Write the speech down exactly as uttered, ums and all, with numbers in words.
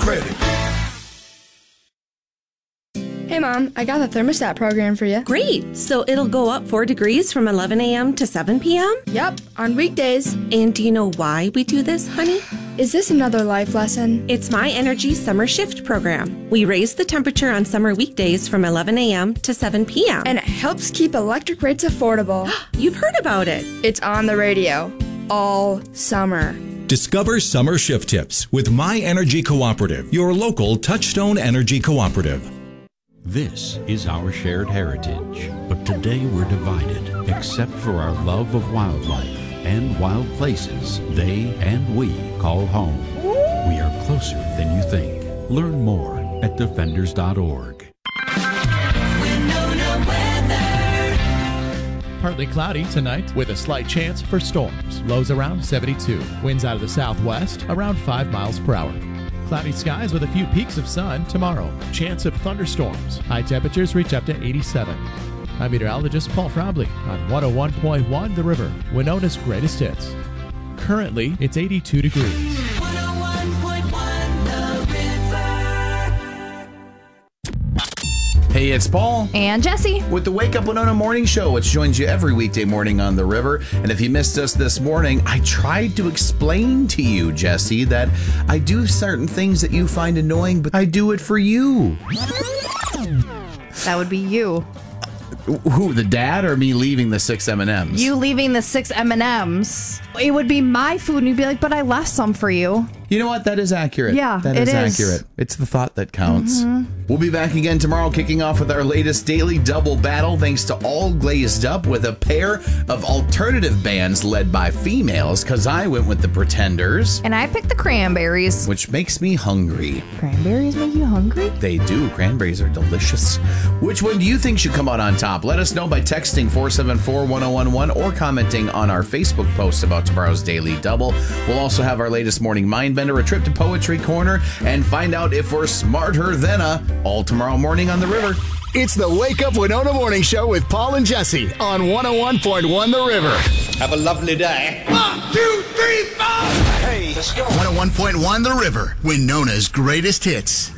credit. Hey, Mom, I got the thermostat program for you. Great. So it'll go up four degrees from eleven a.m. to seven p.m.? Yep, on weekdays. And do you know why we do this, honey? Is this another life lesson? It's My Energy Summer Shift program. We raise the temperature on summer weekdays from eleven a.m. to seven p.m. And it helps keep electric rates affordable. You've heard about it. It's on the radio all summer. Discover summer shift tips with My Energy Cooperative, your local Touchstone Energy Cooperative. This is our shared heritage, but today we're divided, except for our love of wildlife and wild places they and we call home. We are closer than you think. Learn more at defenders dot org. Partly cloudy tonight with a slight chance for storms. Lows around seventy-two. Winds out of the southwest around five miles per hour. Cloudy skies with a few peaks of sun tomorrow. Chance of thunderstorms. High temperatures reach up to eighty-seven. I'm meteorologist Paul Frobley on one oh one point one The River, Winona's greatest hits. Currently, it's eighty-two degrees. one oh one point one The River. Hey, it's Paul. And Jesse. With the Wake Up Winona Morning Show, which joins you every weekday morning on the river. And if you missed us this morning, I tried to explain to you, Jesse, that I do certain things that you find annoying, but I do it for you. That would be you. Who, the dad or me leaving the six M and M's? You leaving the six M and M's. It would be my food, and you'd be like, but I left some for you. You know what? That is accurate. Yeah, that it is, is accurate. It's the thought that counts. Mm-hmm. We'll be back again tomorrow, kicking off with our latest daily double battle, thanks to All Glazed Up with a pair of alternative bands led by females, because I went with the Pretenders. And I picked the Cranberries. Which makes me hungry. Cranberries make you hungry? They do. Cranberries are delicious. Which one do you think should come out on top? Let us know by texting four seven four, one oh one one or commenting on our Facebook post about tomorrow's Daily Double. We'll also have our latest morning Mindbender, a trip to Poetry Corner, and find out if we're smarter than a, all tomorrow morning on the river. It's the Wake Up Winona Morning Show with Paul and Jesse on one oh one point one The River. Have a lovely day. One, two, three, four. Hey, let's go. one oh one point one The River, Winona's greatest hits.